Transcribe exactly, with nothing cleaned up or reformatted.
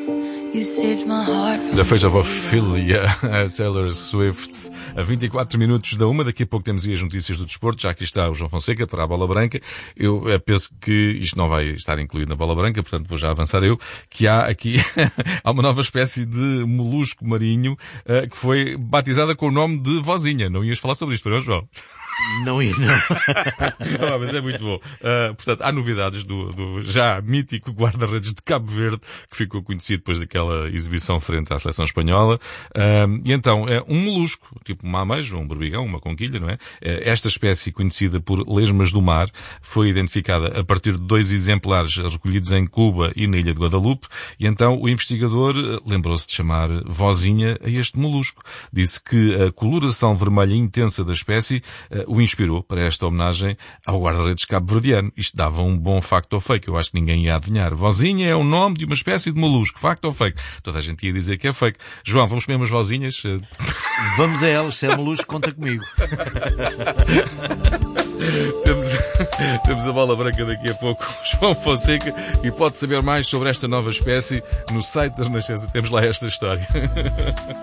You saved my heart from Da Fate of Ophelia, a Taylor Swift, a vinte e quatro minutos da uma. Daqui a pouco temos aí as notícias do desporto. Já aqui está o João Fonseca para a Bola Branca. Eu eh, penso que isto não vai estar incluído na Bola Branca, portanto vou já avançar eu, que há aqui há uma nova espécie de molusco marinho eh, que foi batizada com o nome de Vozinha. Não ias falar sobre isto, não, João? Não ia, não. Ah, mas é muito bom. Uh, portanto, há novidades do, do já mítico guarda-redes de Cabo Verde, que ficou conhecido depois daquela exibição frente à seleção espanhola. Uh, e então, é um molusco, tipo um mamejo, um berbigão, uma conquilha, não é? Esta espécie, conhecida por lesmas do mar, foi identificada a partir de dois exemplares recolhidos em Cuba e na ilha de Guadalupe. E então, o investigador lembrou-se de chamar Vozinha a este molusco. Disse que a coloração vermelha intensa da espécie uh, o inspirou para esta homenagem ao guarda-redes cabo-verdiano. Isto dava um bom facto ou fake. Eu acho que ninguém ia adivinhar. Vozinha é o nome de uma espécie de molusco. Facto ou fake? Toda a gente ia dizer que é fake. João, vamos comer umas vozinhas? Vamos a elas. Se é molusco, conta comigo. temos, temos a Bola Branca daqui a pouco. João Fonseca. E pode saber mais sobre esta nova espécie no site da Renascença. Temos lá esta história.